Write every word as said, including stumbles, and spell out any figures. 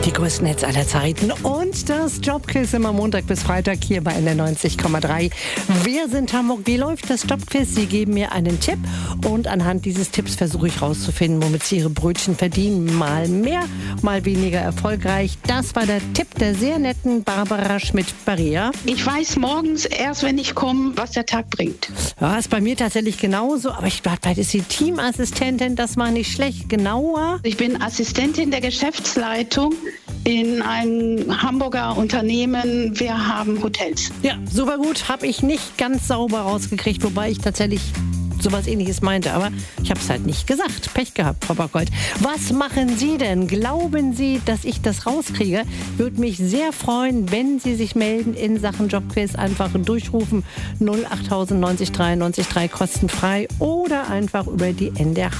Die größten Hits aller Zeiten und das Jobquiz immer Montag bis Freitag hier bei N R neunzig Komma drei. Wir sind Hamburg. Wie läuft das Jobquiz? Sie geben mir einen Tipp und anhand dieses Tipps versuche ich rauszufinden, womit Sie Ihre Brötchen verdienen. Mal mehr, mal weniger erfolgreich. Das war der Tipp der sehr netten Barbara Schmidt-Barrea. Ich weiß morgens erst, wenn ich komme, was der Tag bringt. Ja, ist bei mir tatsächlich genauso, aber ich glaube, vielleicht ist sie Teamassistentin, das war nicht schlecht. Genauer? Ich bin Assistentin der Geschäftsleitung in einem Hamburger Unternehmen. Wir haben Hotels. Ja, super gut. Habe ich nicht ganz sauber rausgekriegt, wobei ich tatsächlich sowas Ähnliches meinte. Aber ich habe es halt nicht gesagt. Pech gehabt, Frau Backold. Was machen Sie denn? Glauben Sie, dass ich das rauskriege? Würde mich sehr freuen, wenn Sie sich melden in Sachen Jobquiz. Einfach durchrufen null acht neunzig drei neunzig drei kostenfrei oder einfach über die N D R